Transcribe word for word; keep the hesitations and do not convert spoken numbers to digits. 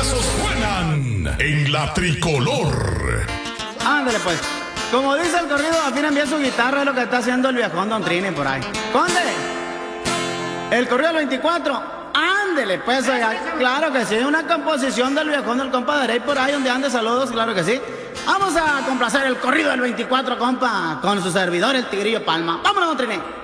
cañonazos suenan en la tricolor. Ándale pues. Como dice el corrido, afinan bien su guitarra, es lo que está haciendo el viejón Don Trini por ahí. ¡Conde! El corrido del veinticuatro. Ándele pues, oiga. Claro que sí, una composición del viejón del compa de Rey por ahí donde ande, saludos, claro que sí. Vamos a complacer el corrido del veinticuatro, compa, con su servidor, el Tigrillo Palma. ¡Vámonos, Don Trini!